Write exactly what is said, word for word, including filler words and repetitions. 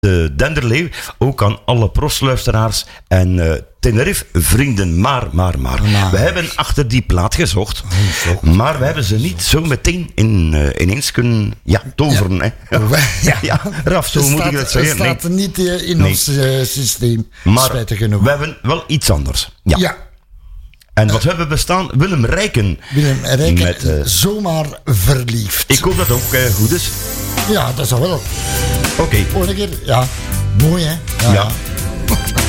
de Denderleeuw. Ook aan alle prosluisteraars en uh, Tenerife vrienden. Maar, maar, maar. maar. We hebben achter die plaat gezocht. Oh, maar we hebben ze niet zo meteen in, uh, ineens kunnen ja, toveren. Ja. Hè? ja, ja, Raf, zo moet ik dat zeggen. Het staat nee. niet uh, in nee. ons uh, systeem. Maar we hebben wel iets anders. Ja. ja. En wat uh, hebben we bestaan? Willem Rijken. Willem Rijken, met, uh, zomaar verliefd. Ik hoop dat het ook uh, goed is. Ja, dat zou wel. Oké. Okay. Ja, mooi hè. Ja. ja.